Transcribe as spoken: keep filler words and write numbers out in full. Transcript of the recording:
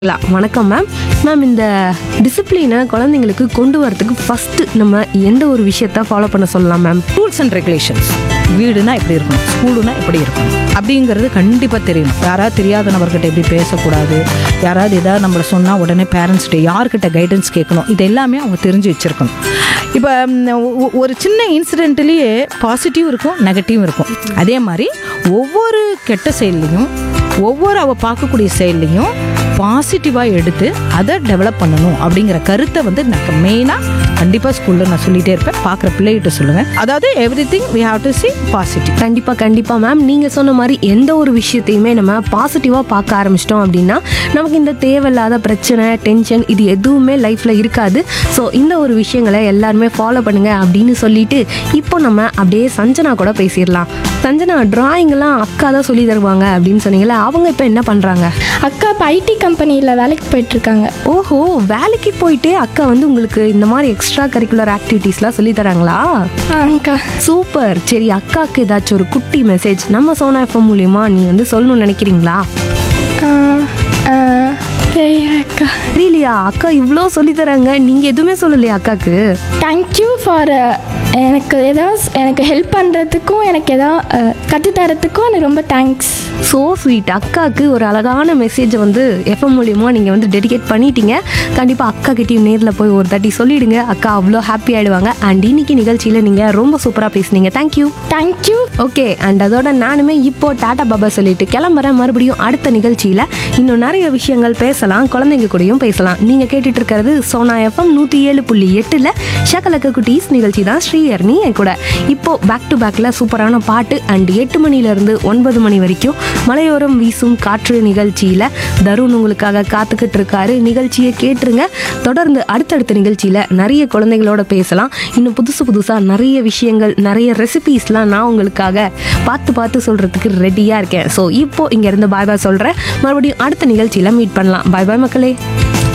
வணக்கம் ma'am. Ma'am, இந்த டிசிப்ளினை குழந்தைங்களுக்கு கொண்டு வரதுக்கு ஃபர்ஸ்ட் நம்ம எந்த ஒரு விஷயத்த ஃபாலோ பண்ண சொல்லலாம் மேம்? Rules and regulations. வீடுனா எப்படி இருக்கணும், ஸ்கூலுனா எப்படி இருக்கணும் அப்படிங்கிறது கண்டிப்பாக தெரியணும். யாராவது தெரியாத நபர்கிட்ட எப்படி பேசக்கூடாது, யாராவது ஏதாவது நம்மளை சொன்னால் உடனே பேரண்ட்ஸ்கிட்ட யார்கிட்ட கைடன்ஸ் கேட்கணும், இது எல்லாமே அவங்க தெரிஞ்சு வச்சுருக்கணும். இப்போ ஒரு சின்ன இன்சிடென்ட்லேயே பாசிட்டிவ் இருக்கும், நெகட்டிவ் இருக்கும். அதே மாதிரி ஒவ்வொரு கெட்ட செயல்லையும் ஒவ்வொரு அவள் பார்க்கக்கூடிய செயல்லையும் பாசிட்டிவாக எடுத்து அதை டெவலப் பண்ணணும் அப்படிங்கிற கருத்தை வந்து நான் மெயினாக கண்டிப்பாக ஸ்கூலில் நான் சொல்லிகிட்டே இருப்பேன். பார்க்குற பிள்ளைகிட்ட சொல்லுவேன். அதாவது every thing we have to C positive. கண்டிப்பாக கண்டிப்பாக மேம். நீங்கள் சொன்ன மாதிரி எந்த ஒரு விஷயத்தையுமே நம்ம பாசிட்டிவாக பார்க்க ஆரம்பிச்சிட்டோம் அப்படின்னா நமக்கு இந்த தேவையில்லாத பிரச்சனை, டென்ஷன் இது எதுவுமே லைஃப்பில் இருக்காது. ஸோ இந்த ஒரு விஷயங்களை எல்லாருமே ஃபாலோ பண்ணுங்கள் அப்படின்னு சொல்லிட்டு இப்போ நம்ம அப்படியே சஞ்சனா கூட பேசிடலாம். சஞ்சனா, டிராயிங்லாம் அக்கா தான் சொல்லி தருவாங்க அப்படின்னு சொன்னீங்களே, அவங்க இப்போ என்ன பண்ணுறாங்க? அக்கா இப்போ ஐடி கம்பெனியில் வேலைக்கு போயிட்டுருக்காங்க. ஓஹோ, வேலைக்கு போயிட்டு அக்கா வந்து உங்களுக்கு இந்த மாதிரி எக்ஸ்ட்ரா கரிக்குலர் ஆக்டிவிட்டீஸ்லாம் சொல்லி தராங்களா? அக்கா சூப்பர். சரி, அக்காவுக்கு ஏதாச்சும் ஒரு குட்டி மெசேஜ் நம்ம சோனா எஃப்எம் மூலியமா நீ வந்து சொல்லணும்னு நினைக்கிறீங்களா? அக்கா தெரியலையா? அக்கா இவ்வளோ சொல்லி தராங்க, நீங்கள் எதுவுமே சொல்லலையா அக்காவுக்கு? தேங்க்யூ ஃபார் எனக்கு ஏதாவது எனக்கு ஹெல்ப் பண்ணுறதுக்கும் எனக்கு ஏதாவது கற்றுத்தரத்துக்கும் எனக்கு ரொம்ப தேங்க்ஸ். So sweet. அக்காவுக்கு ஒரு அழகான மெசேஜை வந்து எஃப்எம் மூலியமா நீங்கள் வந்து டெடிகேட் பண்ணிட்டீங்க. கண்டிப்பாக அக்கா கிட்டேயும் நேரில் போய் ஒரு தாட்டி சொல்லிவிடுங்க. அக்கா அவ்வளோ ஹாப்பி ஆகிடுவாங்க. அண்ட் இன்னைக்கு நிகழ்ச்சியில் நீங்கள் ரொம்ப சூப்பராக பேசுனீங்க. தேங்க்யூ. தேங்க்யூ. ஓகே, அண்ட் அதோட நானுமே இப்போ டாடா பாபா சொல்லிட்டு கிளம்புறேன். மறுபடியும் அடுத்த நிகழ்ச்சியில் இன்னும் நிறைய விஷயங்கள் பேசலாம், குழந்தைங்க கூடயும் பேசலாம். நீங்கள் கேட்டுட்டு இருக்கிறது சோனா எஃப்எம் நூற்றி ஏழு புள்ளி எட்டில் ஷகலக்க குட்டீஸ் நிகழ்ச்சி தான். ஸ்ரீஹர்னி என் கூட. இப்போ பேக் டு பேக்கில் சூப்பரான பாட்டு. அண்ட் எட்டு மணிலேருந்து ஒன்பது மணி வரைக்கும் மலையோரம் வீசும் காற்று நிகழ்ச்சியில் தருண் உங்களுக்காக காத்துக்கிட்டு இருக்காரு. நிகழ்ச்சியை கேட்டுருங்க. தொடர்ந்து அடுத்தடுத்த நிகழ்ச்சியில் நிறைய குழந்தைகளோட பேசலாம். இன்னும் புதுசு புதுசாக நிறைய விஷயங்கள், நிறைய ரெசிபீஸ்லாம் நான் உங்களுக்காக பார்த்து பார்த்து சொல்கிறதுக்கு ரெடியாக இருக்கேன். ஸோ இப்போ இங்கேருந்து பாய் பாய் சொல்கிறேன். மறுபடியும் அடுத்த நிகழ்ச்சியில் மீட் பண்ணலாம். பாய் பாய் மக்களே.